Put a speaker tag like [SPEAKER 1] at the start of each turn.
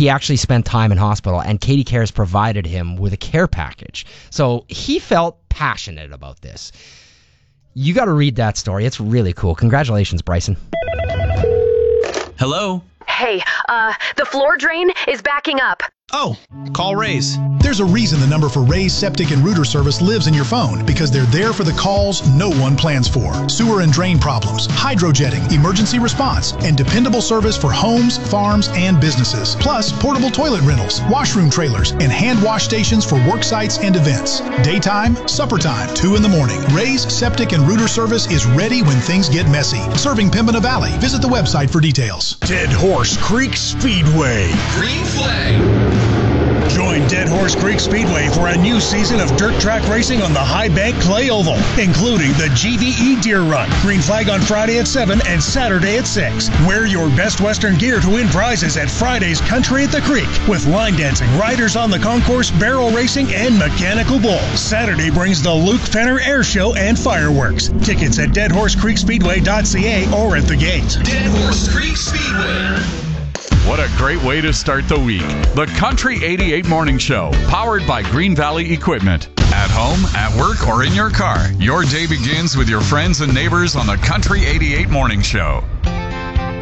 [SPEAKER 1] he actually spent time in hospital, and Katie Cares provided him with a care package. So he felt passionate about this. You got to read that story. It's really cool. Congratulations, Bryson.
[SPEAKER 2] Hello?
[SPEAKER 3] Hey, the floor drain is backing up.
[SPEAKER 2] Oh, call Raise.
[SPEAKER 4] There's a reason the number for Ray's Septic and Rooter Service lives in your phone, because they're there for the calls no one plans for. Sewer and drain problems, hydrojetting, emergency response, and dependable service for homes, farms, and businesses. Plus, portable toilet rentals, washroom trailers, and hand wash stations for work sites and events. Daytime, supper time, 2 in the morning. Ray's Septic and Rooter Service is ready when things get messy. Serving Pembina Valley. Visit the website for details.
[SPEAKER 5] Dead Horse Creek Speedway.
[SPEAKER 6] Green flag.
[SPEAKER 5] Join Dead Horse Creek Speedway for a new season of dirt track racing on the High Bank Clay Oval, including the GVE Deer Run. Green flag on Friday at 7 and Saturday at 6. Wear your best Western gear to win prizes at Friday's Country at the Creek, with line dancing, riders on the concourse, barrel racing, and mechanical bull. Saturday brings the Luke Fenner Air Show and fireworks. Tickets at deadhorsecreekspeedway.ca or at the gate.
[SPEAKER 6] Dead Horse Creek Speedway.
[SPEAKER 7] What a great way to start the week. The Country 88 Morning Show, powered by Green Valley Equipment. At home, at work, or in your car, your day begins with your friends and neighbors on the Country 88 Morning Show.